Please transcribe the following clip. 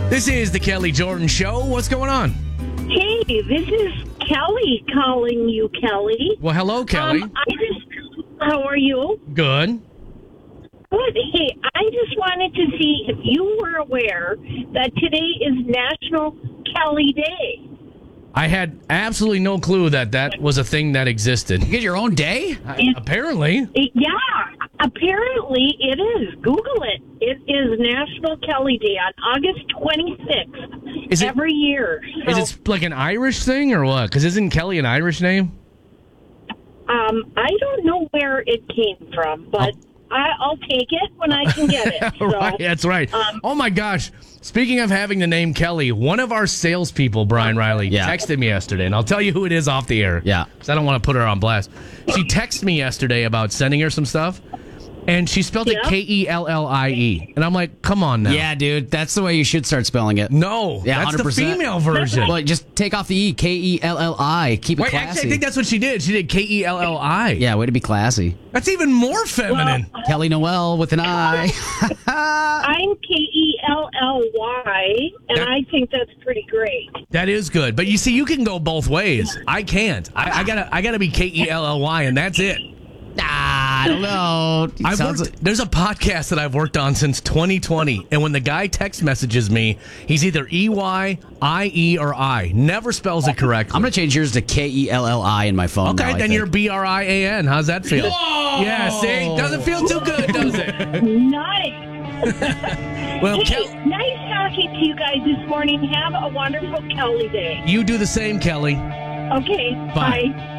This is the Kelly Jordan Show. What's going on? Hey, this is Kelly calling you, Kelly. Well, hello, Kelly. How are you? Good. Good. Hey, I just wanted to see if you were aware that today is National Kelly Day. I had absolutely no clue that was a thing that existed. You get your own day? Apparently. Apparently it is. Google it. It is National Kelly Day on August 26th every year. So, Is it like an Irish thing or what? Because isn't Kelly an Irish name? I don't know where it came from, but I'll take it when I can get it. So, Right, that's right. Oh, my gosh. Speaking of having the name Kelly, one of our salespeople, Brian Riley, texted me yesterday, and I'll tell you who it is off the air. Yeah. Because I don't want to put her on blast. She texted me yesterday about sending her some stuff, and she spelled it Kellie. And I'm like, come on now. Yeah, dude. That's the way you should start spelling it. No. Yeah, that's 100%. the female version. Well, just take off the E. Kelli. Keep it Wait, classy. actually, I think that's what she did. She did Kelli. Yeah, way to be classy. That's even more feminine. Kelly Noel with an I. I'm Kelly, and I think that's pretty great. That is good. But you see, you can go both ways. I can't. I gotta be Kelly, and that's it. I don't know. There's a podcast that I've worked on since 2020, and when the guy text messages me, he's either EY, IE, or I. Never spells it correctly. I'm going to change yours to Kelli in my phone. Okay, now, then you're BRIAN. How's that feel? Whoa! Yeah, see? Doesn't feel too good, does it? Nice. Well, hey, nice talking to you guys this morning. Have a wonderful Kelly Day. You do the same, Kelly. Okay, Bye. bye.